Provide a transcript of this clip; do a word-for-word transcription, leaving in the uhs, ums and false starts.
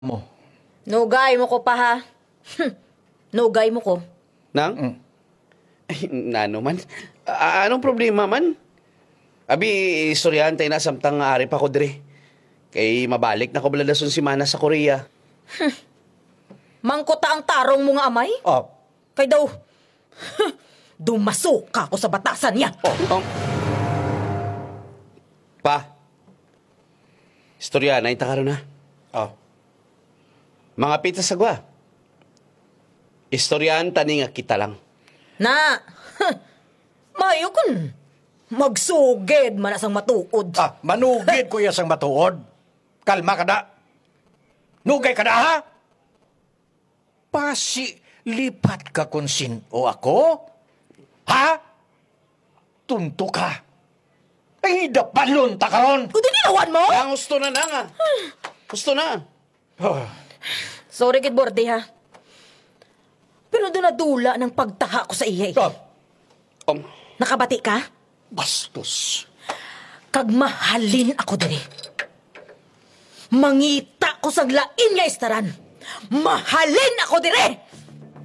mo. Nugay mo ko pa ha. Hmm, Nugay mo ko. Nang? Mm. Ay, nano man. A- anong problema man? Abi, istoryahan tayo na samtang ari pa ko dire. Kay mabalik na ko baladason si Mana sa Korea. Mangkota ang tarong mo nga amay? Oh, Kay daw, dumaso ka ko sa batasan niya. Oh, um, pa. Istoryahan na itakaroon na. oh. Mga pita sagwa. Istoryahan tani nga kita lang. Na, mayo kun. Magsugid man asang matuod. Ah, manugid ko yasang matuod. Kalma ka na. Nugay ka na, ha? Pasi, lipat ka kung sino ako? Ha? Tunto ka. Ay, dapalon ta karon. O di nilawan mo? Ang gusto na na nga. Gusto na. Oh, Sorry kid Bordy ha. Pero doon nadula ng pagtaha ko sa iya. oh, Um, Nakabati ka? bastos. Kag mahalin ako diri. Mangita ko sa lain nga istaran. Mahalin ako dire!